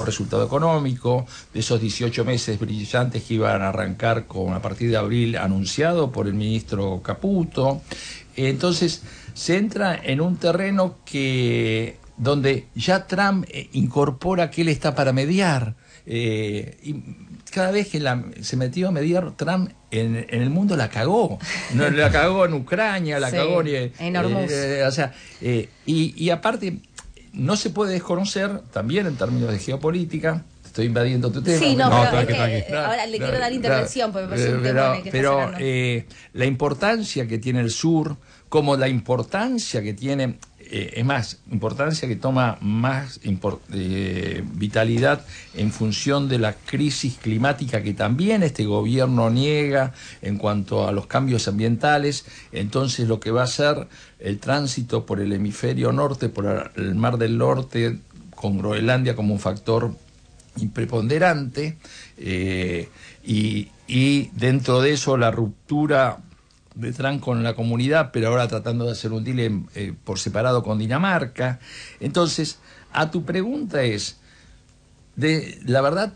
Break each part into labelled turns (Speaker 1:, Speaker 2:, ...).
Speaker 1: resultado económico, de esos 18 meses brillantes que iban a arrancar a partir de abril, anunciado por el ministro Caputo. Entonces se entra en un terreno donde ya Trump incorpora que él está para mediar. Y cada vez que se metió a mediar, Trump en el mundo la cagó. No, la cagó en Ucrania, la cagó
Speaker 2: en Hormuz.
Speaker 1: Y aparte, no se puede desconocer, también en términos de geopolítica. Estoy invadiendo tu tema.
Speaker 2: Sí, no, pero
Speaker 1: tranqui.
Speaker 2: ahora le quiero dar intervención, porque me parece un tema en el que
Speaker 1: pero
Speaker 2: estás hablando.
Speaker 1: la importancia que tiene el sur, como la importancia que tiene, es más, importancia que toma más vitalidad en función de la crisis climática que también este gobierno niega en cuanto a los cambios ambientales. Entonces lo que va a ser el tránsito por el hemisferio norte, por el Mar del Norte, con Groenlandia como un factor preponderante, y dentro de eso la ruptura de Trump con la comunidad, pero ahora tratando de hacer un deal por separado con Dinamarca. Entonces, a tu pregunta la verdad,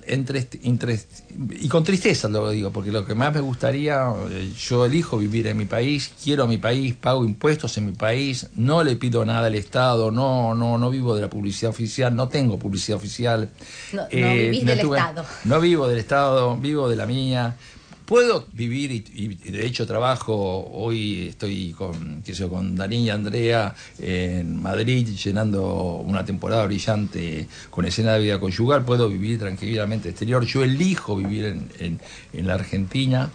Speaker 1: y con tristeza lo digo, porque lo que más me gustaría, yo elijo vivir en mi país, quiero a mi país, pago impuestos en mi país, no le pido nada al Estado, no vivo de la publicidad oficial, no tengo publicidad oficial.
Speaker 2: No vivís del Estado.
Speaker 1: No vivo del Estado, vivo de la mía. Puedo vivir, y de hecho trabajo, hoy estoy con Dani y Andrea en Madrid llenando una temporada brillante con escena de vida conyugal. Puedo vivir tranquilamente exterior, yo elijo vivir en la Argentina,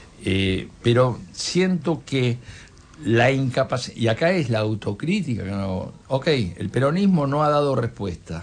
Speaker 1: pero siento que la incapacidad, y acá es la autocrítica, el peronismo no ha dado respuesta,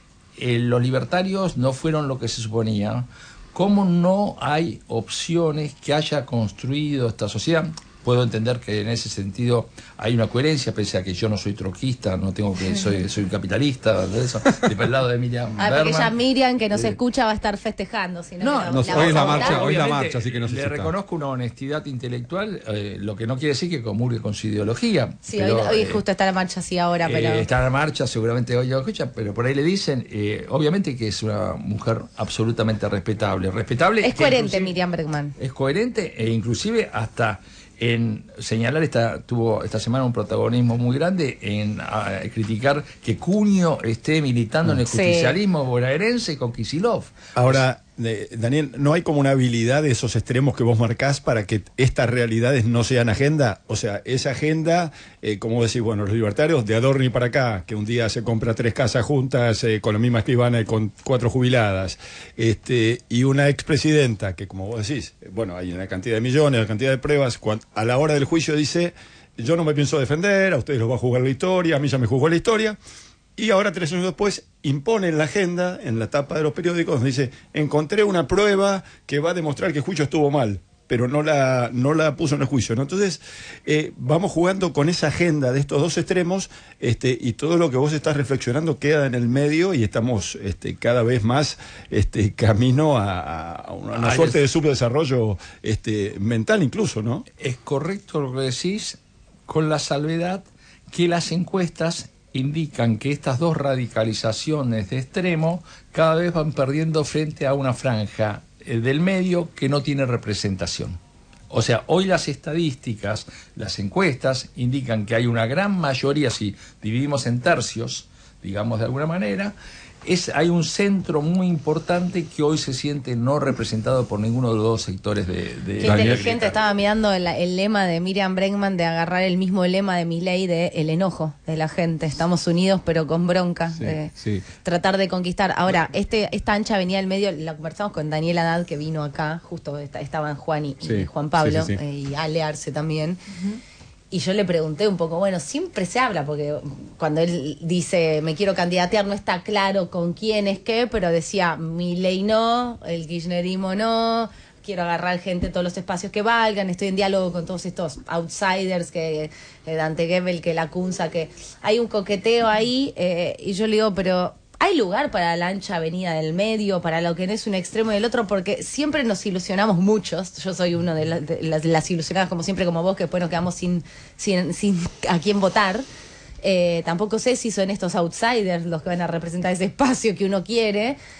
Speaker 1: los libertarios no fueron lo que se suponía. ¿Cómo no hay opciones que haya construido esta sociedad? Puedo entender que en ese sentido hay una coherencia, pese a que yo no soy troquista, no tengo soy capitalista, de eso, del lado de Miriam Bergman.
Speaker 2: Porque ya Miriam, que nos escucha, va a estar festejando. Si
Speaker 3: hoy es la marcha, así que no sé.
Speaker 1: Le reconozco una honestidad intelectual, lo que no quiere decir que comulgue con su ideología.
Speaker 2: Sí, pero, hoy justo está la marcha así ahora, pero...
Speaker 1: Está la marcha, seguramente hoy lo escucha, pero por ahí le dicen, obviamente que es una mujer absolutamente respetable.
Speaker 2: Es coherente Miriam Bergman.
Speaker 1: Es coherente e inclusive hasta... en señalar, tuvo esta semana un protagonismo muy grande en criticar que Cunio esté militando en el justicialismo bonaerense con Kicillof.
Speaker 3: Ahora, Daniel, ¿no hay como una habilidad de esos extremos que vos marcás para que estas realidades no sean agenda? O sea, esa agenda, como decís, bueno, los libertarios de Adorni para acá, que un día se compra 3 casas juntas con la misma escribana y con 4 jubiladas, y una expresidenta que, como vos decís, bueno, hay una cantidad de millones, una cantidad de pruebas, a la hora del juicio dice, yo no me pienso defender, a ustedes los va a juzgar la historia, a mí ya me juzgó la historia. Y ahora, 3 años después, impone en la agenda, en la tapa de los periódicos, donde dice, encontré una prueba que va a demostrar que el juicio estuvo mal, pero no la puso en el juicio, ¿no? Entonces, vamos jugando con esa agenda de estos dos extremos, y todo lo que vos estás reflexionando queda en el medio, y estamos cada vez más camino a una suerte de subdesarrollo mental incluso, ¿no?
Speaker 1: Es correcto lo que decís, con la salvedad que las encuestas indican que estas dos radicalizaciones de extremo cada vez van perdiendo frente a una franja del medio que no tiene representación. O sea, hoy las estadísticas, las encuestas indican que hay una gran mayoría, si dividimos en tercios, digamos de alguna manera, hay un centro muy importante que hoy se siente no representado por ninguno de los dos sectores de
Speaker 2: Qué inteligente, estaba mirando el lema de Miriam Bregman de agarrar el mismo lema de Milei de el enojo de la gente. Estamos unidos pero con bronca, tratar de conquistar. Ahora, esta ancha avenida del medio, la conversamos con Daniel Haddad, que vino acá, justo estaban Juan y Juan Pablo, y Ale Arce también. Y yo le pregunté un poco, bueno, siempre se habla, porque cuando él dice, me quiero candidatear, no está claro con quién es qué, pero decía, Milei no, el kirchnerismo no, quiero agarrar gente de todos los espacios que valgan, estoy en diálogo con todos estos outsiders, que Dante Gebel, que la Cunza, que hay un coqueteo ahí, y yo le digo, pero... ¿hay lugar para la ancha avenida del medio, para lo que no es un extremo y el otro? Porque siempre nos ilusionamos muchos. Yo soy uno de las ilusionadas, como siempre, como vos, que después nos quedamos sin a quién votar. Tampoco sé si son estos outsiders los que van a representar ese espacio que uno quiere.